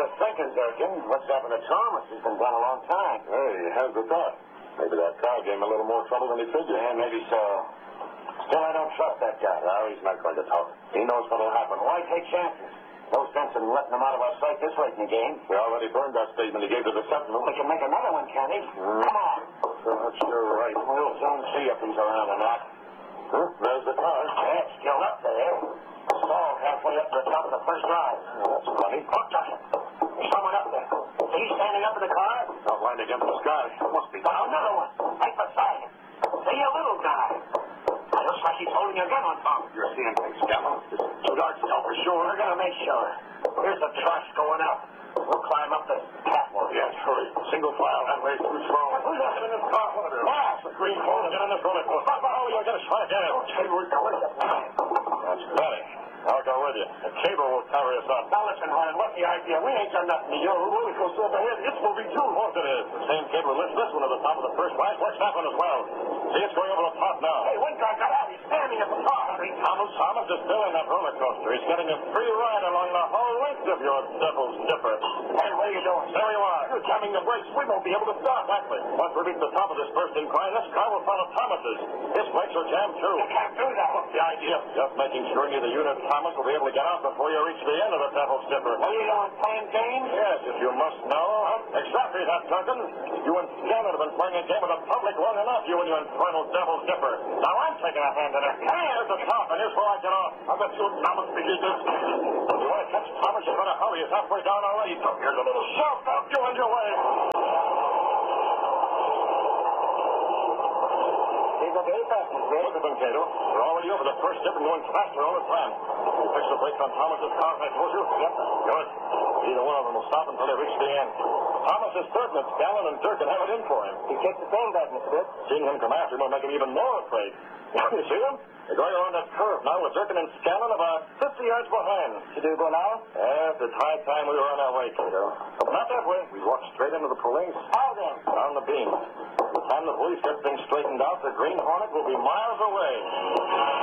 was thinking, Durkin, what's happened to Thomas? He's been gone a long time. Hey, how's the thought? Maybe that car gave him a little more trouble than he figured. Yeah, maybe so. Still, I don't trust that guy. No, he's not going to talk. He knows what'll happen. Why take chances? No sense in letting him out of our sight this late in the game. We already burned that statement he gave to the Sentinel. We can make another one, can't he? Come on. Perhaps you're right. We'll soon see if he's around or not. Huh? There's the car. Yeah, it's still up there. Stalled halfway up to the top of the first rise. That's funny. Look, Justin. There's someone up there. Is he standing up in the car? Outlined against the sky. Must be. Oh, another one. Right beside him. See, a little guy. It looks like he's holding a gun on top. You're seeing things, Scammell. Too dark to tell for sure. We're going to make sure. Here's the truss going up. We'll climb up the catwalk. Yes, hurry. Single file. That way too slow. Who's that in this car? Yes, the green phone. Get on this roller coaster. Stop the hole. You'll get a shot again. Okay, we're going up. That's plenty. I'll go with you. The cable will carry us up. Now listen, Horn, what's the idea? We ain't done nothing to you. The roller coaster up ahead, it's moving too. Of course it is. The same cable lifts this one to the top of the first rise. Watch that one as well. See, it's going over the top now. Hey, one guy got out. He's standing at the top. Thomas is still in that roller coaster. He's getting a free ride along the whole length of your Devil's Dipper. Hey, what are you doing? There you are. You're jamming the brakes. We won't be able to stop. Exactly. Once we reach the top of this first incline, this car will follow Thomas's. His brakes are jammed too. You can't do that. What's the idea? Just making sure neither you nor Thomas will be able to get out before you reach the end of the Devil's Dipper. What are you doing, playing games? Yes, if you must know. Exactly that, Duncan. You and Scanlon have been playing a game with the public long enough, you and your infernal Devil's Dipper. Now I'm taking a hand in it. Here's the top, and here's where I get off. I'll bet you Thomas begins this. If you want to catch Thomas, you're going to hurry. He's halfway down already. So here's a little shove. Up you and your way. These are very fast, Mr. Look at them, Cato. They're already over the first dip and going faster all the time. You fix the brakes on Thomas's car, as I told you? Yep. Good. Either one of them will stop until they reach the end. Thomas is certain that Scanlon and Durkin have it in for him. He takes the same back, Mr. Bitt. Seeing him come after him will make him even more afraid. You see them? They're going around that curve now with Durkin and Scanlon about 50 yards behind. Should we go now? Yes, it's high time we were on our way, Cato. But not that way. We walked straight into the police. How then? Down the beam. By the time the police get things straightened out, the Green Hornet will be miles away.